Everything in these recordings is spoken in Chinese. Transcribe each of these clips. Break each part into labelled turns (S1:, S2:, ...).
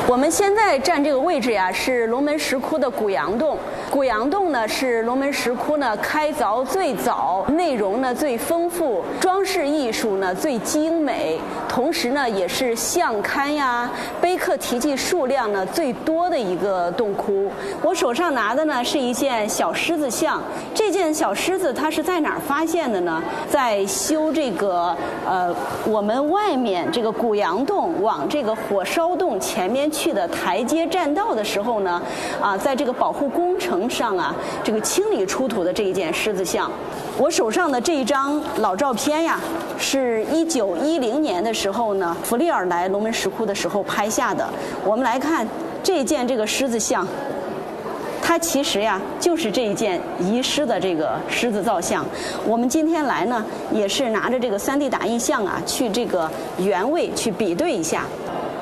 S1: 我们现在站这个位置呀，是龙门石窟的古阳洞。古阳洞呢是龙门石窟呢开凿最早，内容呢最丰富，装饰艺术呢最精美，同时呢也是像龛呀、碑刻题记数量呢最多的一个洞窟。我手上拿的呢是一件小狮子像，这件小狮子它是在哪儿发现的呢？在修这个我们外面这个古阳洞往这个火烧洞前面去的台阶栈道的时候呢，在这个保护工程上这个清理出土的这一件狮子像。我手上的这一张老照片呀，是1910年的时候呢，弗利尔来龙门石窟的时候拍下的。我们来看这件这个狮子像，它其实呀就是这一件遗失的这个狮子造像。我们今天来呢，也是拿着这个3D 打印像去这个原位去比对一下。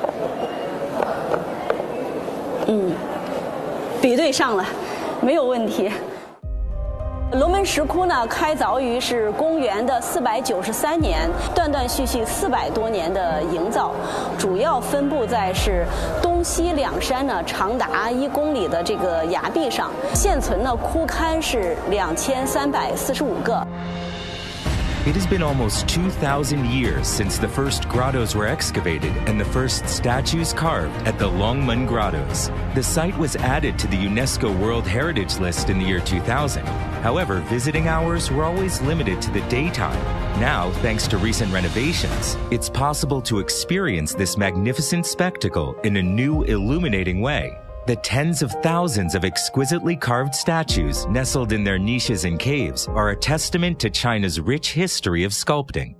S1: 比对上了，没有问题。龙门石窟呢，开凿于是公元的493年，断断续续400多年的营造，主要分布在是东西两山呢，长达1公里的这个崖壁上。现存呢窟龛是2345个。
S2: It has been almost 2,000 years since the first grottos were excavated and the first statues carved at the Longmen Grottos. The site was added to the UNESCO World Heritage List in the year 2000. However, visiting hours were always limited to the daytime. Now, thanks to recent renovations, it's possible to experience this magnificent spectacle in a new, illuminating way. The tens of thousands of exquisitely carved statues nestled in their niches and caves are a testament to China's rich history of sculpting.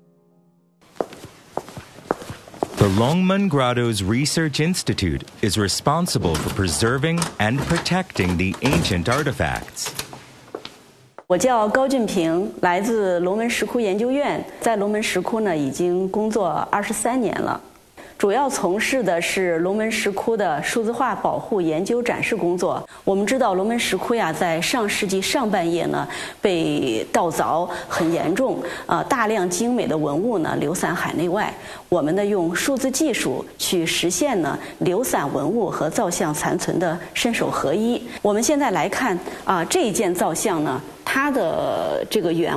S2: The Longmen Grottos Research Institute is responsible for preserving and protecting the ancient artifacts.
S1: 我叫高俊平，来自龙门石窟研究院，在龙门石窟呢已经工作23年了。主要从事的是龙门石窟的数字化保护研究展示工作。我们知道龙门石窟呀，在上世纪上半叶呢被盗凿很严重，大量精美的文物呢流散海内外。我们呢用数字技术去实现呢流散文物和造像残存的身手合一。我们现在来看这一件造像呢，它的这个原